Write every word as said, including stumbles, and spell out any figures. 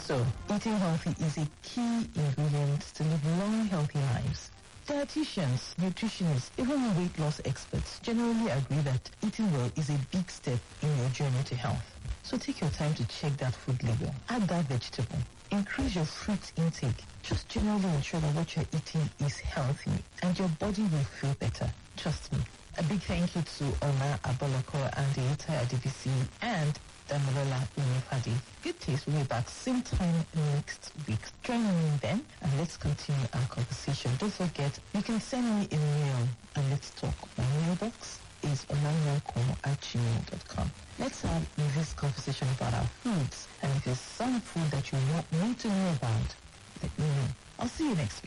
So, eating healthy is a key ingredient to live long, healthy lives. Dietitians, nutritionists, even weight loss experts generally agree that eating well is a big step in your journey to health. So take your time to check that food label. Add that vegetable. Increase your fruit intake. Just generally ensure that what you're eating is healthy and your body will feel better. Trust me. A big thank you to Oma Abolako and the entire D V C and Damilola Unifadi. Good taste. We'll be back same time next week. Join me then and let's continue our conversation. Don't forget, you can send me a mail and let's talk. My mailbox is olanyokomo at gmail dot com. Let's have this conversation about our foods. And if there's some food that you want me to know about, let me know. I'll see you next week.